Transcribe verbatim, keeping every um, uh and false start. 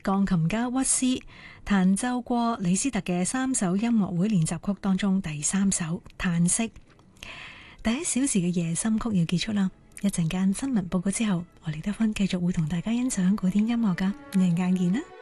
鋼琴家屈斯彈奏過李斯特嘅三首音樂會練習曲當中第三首《嘆息》。第一小時嘅夜深曲要結束啦，一陣間新聞報告之後，我李德芬繼續會同大家欣賞古典音樂噶，一陣間見啦。